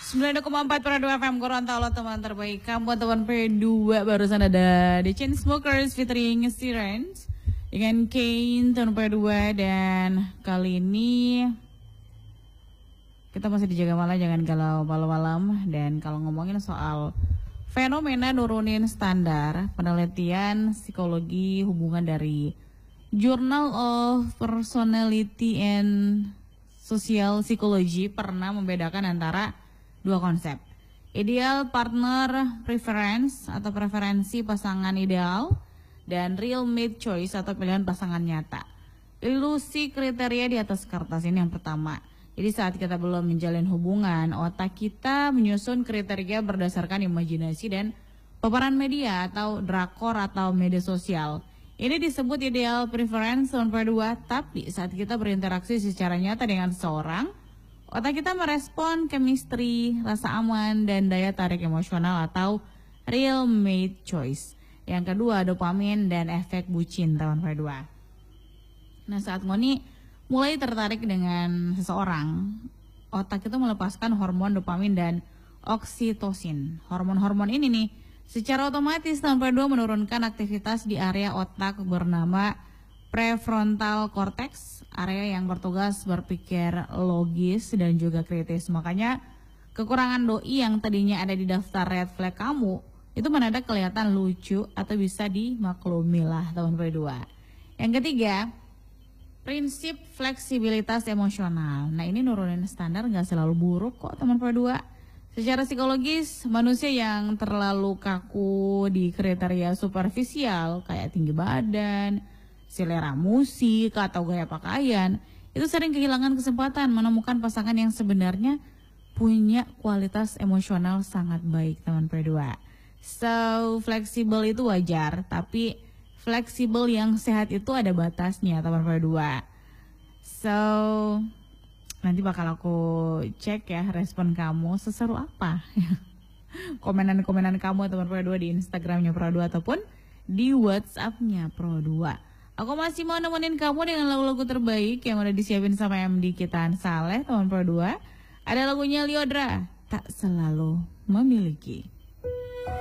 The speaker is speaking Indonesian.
9,4 Pro 2 FM Gorontalo, teman terbaik kamu, teman P2. Barusan ada The Chainsmokers featuring Sirens dengan Kane, teman P2. Dan kali ini kita masih dijaga malah, jangan galau malam-malam. Dan kalau ngomongin soal fenomena nurunin standar, penelitian psikologi hubungan dari Journal of Personality and Social Psychology pernah membedakan antara dua konsep, ideal partner preference atau preferensi pasangan ideal, dan real mate choice atau pilihan pasangan nyata. Ilusi kriteria di atas kertas ini yang pertama. Jadi saat kita belum menjalin hubungan, otak kita menyusun kriteria berdasarkan imajinasi dan paparan media atau drakor atau media sosial. Ini disebut ideal preference nomor 2, tapi saat kita berinteraksi secara nyata dengan seseorang, otak kita merespon chemistry, rasa aman, dan daya tarik emosional atau real mate choice. Yang kedua, dopamin dan efek bucin tahun kedua. Nah, saat Ngoni mulai tertarik dengan seseorang, otak itu melepaskan hormon dopamin dan oksitosin. Hormon-hormon ini nih secara otomatis tahun kedua menurunkan aktivitas di area otak bernama prefrontal cortex, area yang bertugas berpikir logis dan juga kritis. Makanya kekurangan doi yang tadinya ada di daftar red flag kamu itu mendadak kelihatan lucu atau bisa dimaklumi lah tahun kedua. Yang ketiga, prinsip fleksibilitas emosional. Nah, ini nurunin standar gak selalu buruk kok teman kedua. Secara psikologis, manusia yang terlalu kaku di kriteria superficial kayak tinggi badan, selera musik, atau gaya pakaian, itu sering kehilangan kesempatan menemukan pasangan yang sebenarnya punya kualitas emosional sangat baik teman P2. So, fleksibel itu wajar, tapi fleksibel yang sehat itu ada batasnya teman P2. So, nanti bakal aku cek ya respon kamu seseru apa. Komenan-komenan kamu teman Pro 2 di Instagramnya Pro 2 ataupun di WhatsAppnya Pro 2. Aku masih mau nemenin kamu dengan lagu-lagu terbaik yang udah disiapin sama MD Kitaan Saleh teman Pro 2. Ada lagunya Liodra, Tak Selalu Memiliki.